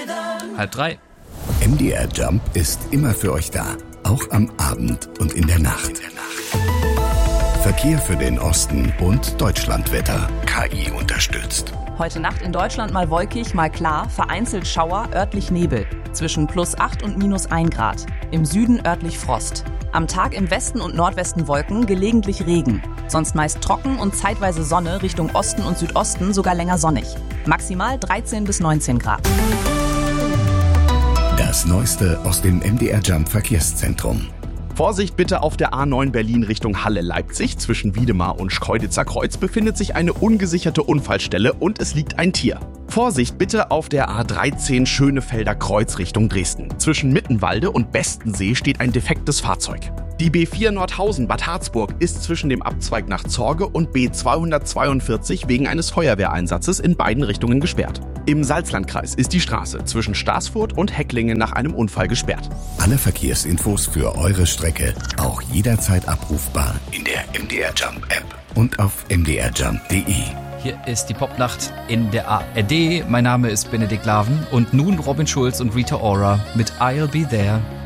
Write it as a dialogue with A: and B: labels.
A: 2:30.
B: MDR Jump ist immer für euch da, auch am Abend und in der Nacht. Verkehr für den Osten und Deutschlandwetter. KI unterstützt.
C: Heute Nacht in Deutschland mal wolkig, mal klar, vereinzelt Schauer, örtlich Nebel. Zwischen +8 und -1 Grad. Im Süden örtlich Frost. Am Tag im Westen und Nordwesten Wolken, gelegentlich Regen. Sonst meist trocken und zeitweise Sonne, Richtung Osten und Südosten sogar länger sonnig. Maximal 13 bis 19 Grad.
B: Das Neueste aus dem MDR Jump Verkehrszentrum.
D: Vorsicht bitte auf der A9 Berlin Richtung Halle-Leipzig. Zwischen Wiedemar und Schkeuditzer Kreuz befindet sich eine ungesicherte Unfallstelle und es liegt ein Tier. Vorsicht bitte auf der A13 Schönefelder Kreuz Richtung Dresden. Zwischen Mittenwalde und Bestensee steht ein defektes Fahrzeug. Die B4 Nordhausen Bad Harzburg ist zwischen dem Abzweig nach Zorge und B242 wegen eines Feuerwehreinsatzes in beiden Richtungen gesperrt. Im Salzlandkreis ist die Straße zwischen Staßfurt und Hecklingen nach einem Unfall gesperrt.
B: Alle Verkehrsinfos für eure Strecke auch jederzeit abrufbar in der MDR Jump App und auf mdrjump.de.
A: Hier ist die Popnacht in der ARD. Mein Name ist Benedikt Laven und nun Robin Schulz und Rita Ora mit I'll Be There.